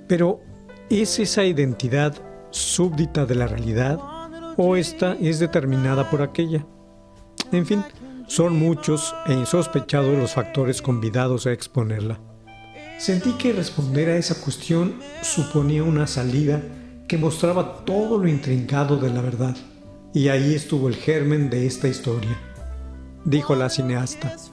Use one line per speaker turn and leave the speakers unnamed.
Pero, ¿es esa identidad súbdita de la realidad o esta es determinada por aquella? En fin, son muchos e insospechados los factores convidados a exponerla. Sentí que responder a esa cuestión suponía una salida que mostraba todo lo intrincado de la verdad, y ahí estuvo el germen de esta historia, dijo la cineasta.